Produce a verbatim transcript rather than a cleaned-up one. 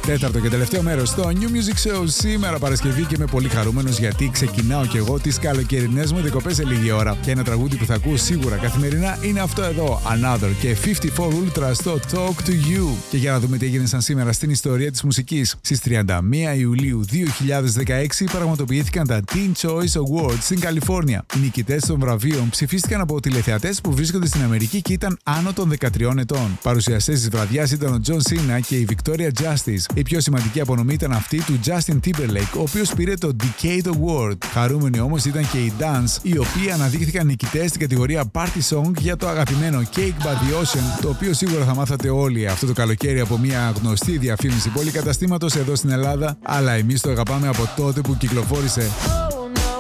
Τέταρτο και τελευταίο μέρος στο New Music Show σήμερα Παρασκευή και είμαι πολύ χαρούμενος γιατί ξεκινάω κι εγώ τις καλοκαιρινές μου διακοπές σε λίγη ώρα. Και ένα τραγούδι που θα ακούω σίγουρα καθημερινά είναι αυτό εδώ, Another και πενήντα τέσσερα Ultra στο Talk to You. Και για να δούμε τι έγινε σαν σήμερα στην ιστορία της μουσικής. Στις τριάντα μία Ιουλίου δύο χιλιάδες δεκαέξι πραγματοποιήθηκαν τα Teen Choice Awards στην Καλιφόρνια. Οι νικητές των βραβείων ψηφίστηκαν από τηλεθεατές που βρίσκονται στην Αμερική και ήταν άνω των δεκατριών ετών. Παρουσιαστές της βραδιάς ήταν ο John Cena και η Victoria Justice. Η πιο σημαντική απονομή ήταν αυτή του Justin Timberlake, ο οποίος πήρε το Decade Award. Χαρούμενοι όμως ήταν και οι Dance, οι οποίοι αναδείχθηκαν νικητές στην κατηγορία Party Song για το αγαπημένο Cake by the Ocean, το οποίο σίγουρα θα μάθατε όλοι αυτό το καλοκαίρι από μια γνωστή διαφήμιση πολυκαταστήματος εδώ στην Ελλάδα, αλλά εμείς το αγαπάμε από τότε που κυκλοφόρησε.